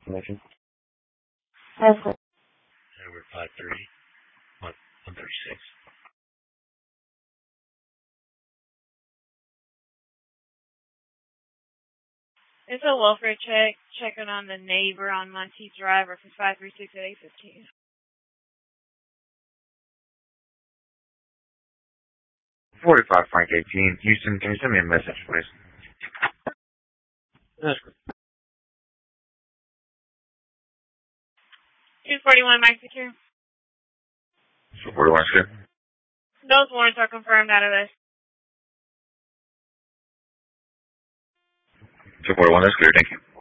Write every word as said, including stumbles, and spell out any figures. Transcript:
information? That's it. Over five thirty, one thirty-six. It's a welfare check, checking on the neighbor on Monteith Drive for five three six at eight fifteen. forty-five Frank eighteen, Houston, can you send me a message, please? That's good. two forty-one Mike Secure. two forty-one is good. Those warrants are confirmed out of this. two forty-one is clear, thank you.